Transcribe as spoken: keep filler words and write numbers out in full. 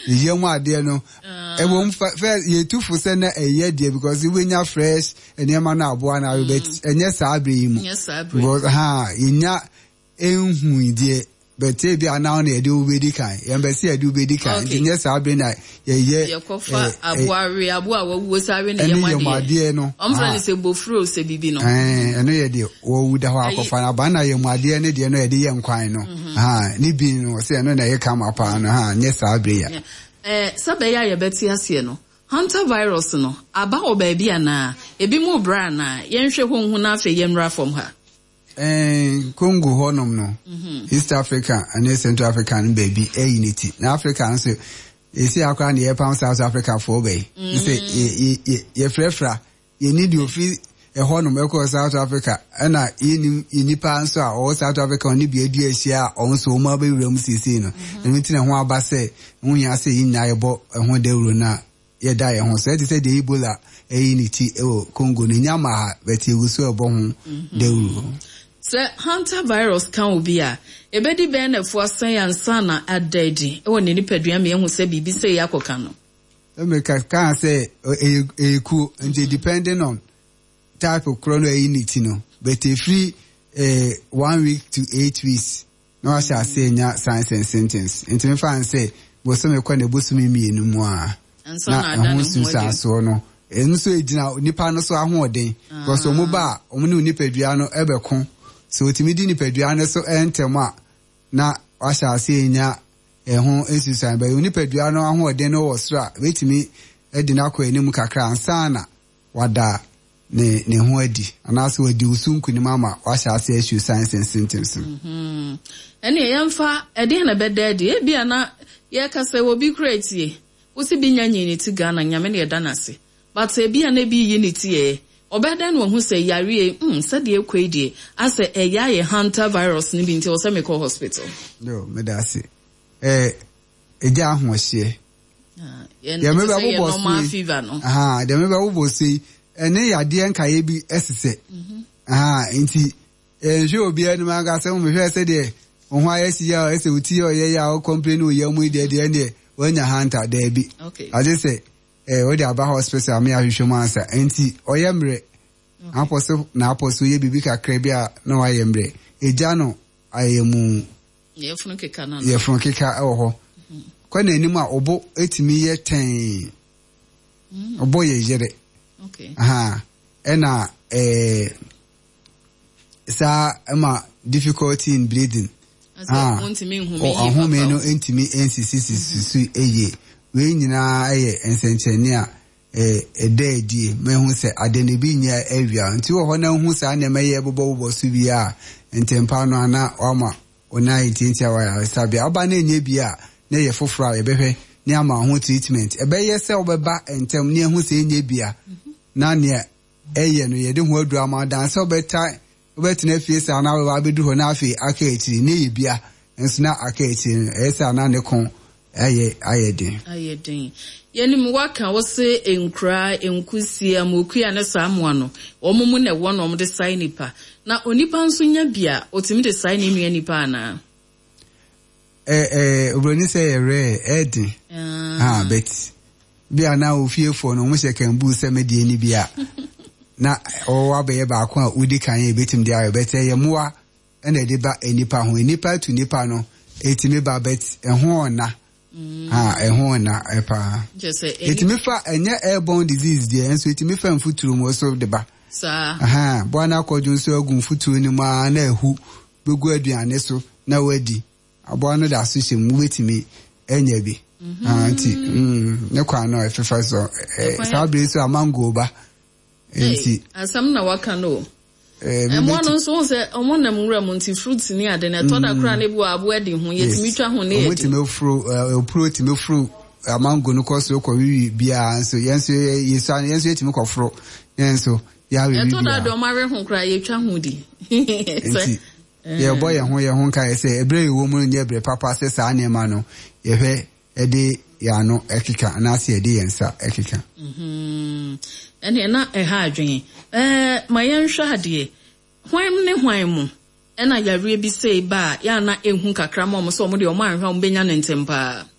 yemu ade no e won first ye two for say na e ye there because we nya fresh enema na abo na we bet enye sa abre yi mu because ha inya enhu ide but e bia na na e de obedi kan ye mbese e de obedi kan enye sa abre na ye ye ye kofa abo awe abo a wo sare na ye ade no omfra ni se bofro se bibi no eh eno ye de wo wuda ho akofa na ba na ye mu ade ne de no ye de ye nkwan no ha ni bi no se no na ye kama pa no ha nye sa abre ya eh sabe ya ye beti ase no hunter virus no aba o ba bia na ebi mu bra na ye nhwe honhu na afa ye mra from ha eh Congo honom no East Africa and Central African baby e unity na Africa nso e si akwa na ye pound South Africa for be say ye ye ye frefra ye need you free e honom e ko South Africa na ye nipa nso a o South Africa oni bi adu ahia o nso o ma ba wuram sisi no emi tina ho aba se hu ya se yin na ye bo ho dewuro na ye da ye ho so e say the Ebola e unity e o Congo ni nyama ha beti eguso e bo ho dewuro. So hunter virus can obi a ebedi be na fu asan ansa na adadi e woni nipadua me hu se bibi se yakoka no e me ka kan say e ku and depending on type of chrono unity no but e free eh one week to eight weeks no I shall say nya signs and symptoms enti me fan say bo so me kwa na bosumi mi enu mu a na ahun susa so no enso ejina nipa no so ahoden because omo ba omo ne nipadua no ebekon so timidi nipadua no so entema na wa shall say nya ehun esusan ba nipadua no ahoden no wo sra wetimi edi na kwa enim kakra ansa na wada ne ne ho adi anaso wadi usunku ni mama wa shall say issue signs and symptoms mhm ene yemfa ede na bedade e bia na ye kase wo bi create usi bi nyanye ni ti Ghana nyame ne danase but e bia na bi yi ni ti e obeden wo hu say yare mm said e kwedie ase e ya ye hunter virus ni bi nti o se me call hospital no me da se eh eja ahohye ah ye me ba bo normal fever no aha de me ba bo say ene yade enka ye bi esese aha nti eh hwe obi enu ma ga se mo hwe se de wo ho ayesi ya ese uti o ye ya o complain o ye mu de de ne wanya hunter de bi okay I just say eh we dey aba hospital am ya hwehwe mu ansa enti oyemre apostle na apostle ye bibi kakra bia na wa yemre eja no ayemu ye funu keka na ye funu keka e wo ho kwa na anim a obo etimi ye ten obo ye yere okay aha ena eh sa ama difficulty in breathing ah ontimi nhumi yi ahụ me no entimi nsisi su eye we nyina eye ensencheni a eh ededi me hu se adene bi nya awia nti wo ho na hu sa na meye bobo bobo su bi a ntempa no ana oma ona itintia wa ya sabi aba na enye bi a na ye foforo e behwe ni ama ho treatment e be ye se obeba entem ni hu se enye bi a na ne eye no ye de hu adu ama dan se obeta obetina fie sa na we abedu ho na afi aka etiri ne ye bia enso na aka etiri e sa na ne kon aye ayedin ayedin yenim waka wo se enkra enkusi amokuya ne samoa no omumu na wo no de sai nipa na onipa nso nya bia otimi de sai ne nua nipa na eh eh obroni se ere edin ah bet bia na ofiefo no mo se kan bu se medie ni bia na o abaye ba ko a udi kan ye betim dia bete ye moa ena de ba enipa ho enipa tu nipa no etimi ba bet eho na ah eho na epa etimi fa enye airborne disease de enso etimi fa mfuturu mo so de ba sa aha bo na akọju so agu mfuturu ni ma na ehu begu aduane so na wadi abo no da so hye mu betimi enya bi ah nti mm ne kwa no efefa so sabre so amango ba enti asam na waka no eh mo no so se omo na mwura mo nti fruits ni ade na to da kra na bu abo adi ho yetimi twa ho na yeti me fru opro ti me fru amango no koso ko wi bia so yenso yeso yenso yetimi ko fru yenso ya wi bia to da do mare ho kra ye twa ho di enti ye boy ho ye ho kai se ebre wo mu nye ebre papa se sa na ma no ye hwe ede ya no ekika na se ede yensa ekika mhm ene na e ha adwen eh mayen hwa ade hwan ne hwan mu ena yare bi sei ba ya na ehun kakra ma mo so mo de o ma anhwa mo benya ne ntempa